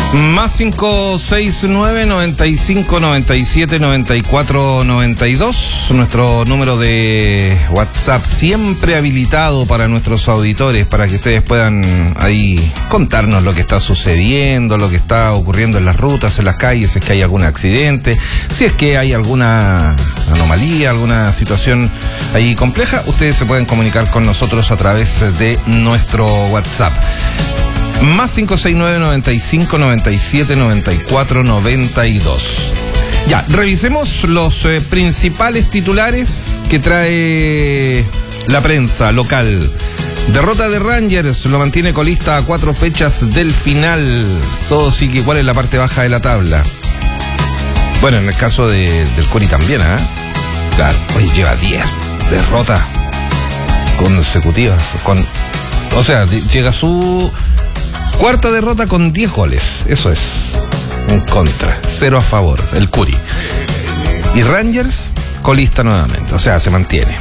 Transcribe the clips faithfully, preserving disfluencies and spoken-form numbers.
Más cinco seis nueve, noventa y cinco, noventa y siete, noventa y cuatro, noventa y dos, nuestro número de WhatsApp siempre habilitado para nuestros auditores, para que ustedes puedan ahí contarnos lo que está sucediendo, lo que está ocurriendo en las rutas, en las calles, si es que hay algún accidente, si es que hay alguna anomalía, alguna situación ahí compleja, ustedes se pueden comunicar con nosotros a través de nuestro WhatsApp. Más cinco seis nueve, noventa y cinco, noventa y siete, noventa y cuatro, noventa y dos. Ya, revisemos los eh, principales titulares que trae la prensa local. Derrota de Rangers, lo mantiene colista a cuatro fechas del final. Todo sigue igual en la parte baja de la tabla. Bueno, en el caso de, del Curi también, ¿ah? ¿eh? Claro, hoy lleva diez derrotas consecutivas. Con, o sea, llega su cuarta derrota con diez goles. Eso es en contra, cero a favor, el Curi. Y Rangers, colista nuevamente, o sea, se mantiene.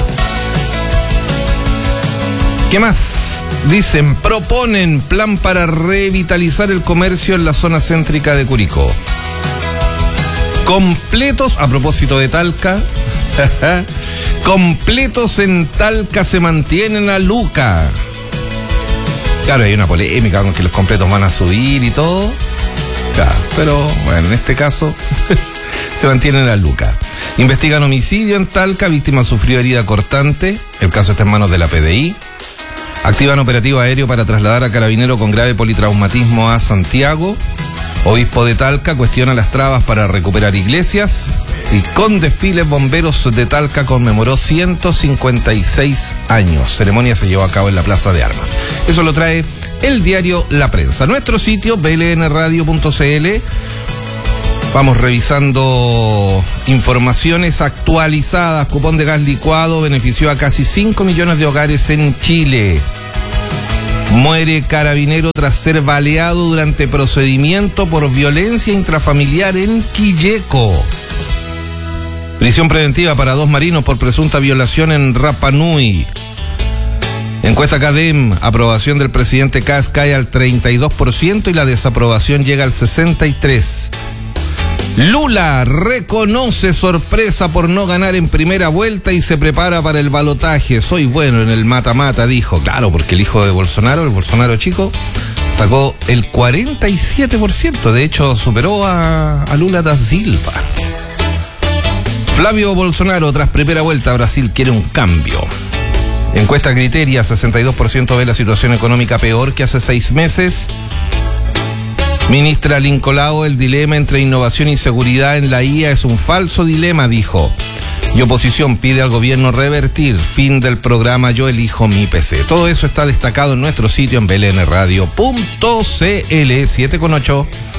¿Qué más? Dicen, proponen plan para revitalizar el comercio en la zona céntrica de Curicó. Completos, a propósito de Talca, completos en Talca se mantienen a Luca. Claro, hay una polémica con que los completos van a subir y todo. Claro, pero bueno, en este caso se mantienen a Luca. Investigan homicidio en Talca, víctima sufrió herida cortante. El caso está en manos de la P D I. Activan operativo aéreo para trasladar a carabinero con grave politraumatismo a Santiago. Obispo de Talca cuestiona las trabas para recuperar iglesias. Y con desfiles, bomberos de Talca conmemoró ciento cincuenta y seis años. Ceremonia se llevó a cabo en la Plaza de Armas. Eso lo trae el diario La Prensa. Nuestro sitio, b l n radio punto c l. Vamos revisando informaciones actualizadas. Cupón de gas licuado benefició a casi cinco millones de hogares en Chile. Muere carabinero tras ser baleado durante procedimiento por violencia intrafamiliar en Quilleco. Prisión preventiva para dos marinos por presunta violación en Rapa Nui. Encuesta CADEM, aprobación del presidente Kast cae al treinta y dos por ciento y la desaprobación llega al sesenta y tres por ciento. Lula reconoce sorpresa por no ganar en primera vuelta y se prepara para el balotaje. Soy bueno en el mata-mata, dijo. Claro, porque el hijo de Bolsonaro, el Bolsonaro chico, sacó el cuarenta y siete por ciento. De hecho, superó a, a Lula da Silva. Flavio Bolsonaro, tras primera vuelta, Brasil quiere un cambio. Encuesta Criteria, sesenta y dos por ciento ve la situación económica peor que hace seis meses. Ministra Lincolao, el dilema entre innovación y seguridad en la I A es un falso dilema, dijo. Y oposición pide al gobierno revertir fin del programa Yo Elijo Mi P C. Todo eso está destacado en nuestro sitio en b l n radio punto c l. siete con ocho.